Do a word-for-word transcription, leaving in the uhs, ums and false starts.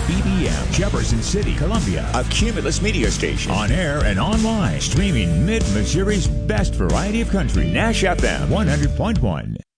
B B M, Jefferson City, Columbia. A Cumulus media station. On air and online. Streaming Mid-Missouri's best variety of country. Nash F M one hundred point one.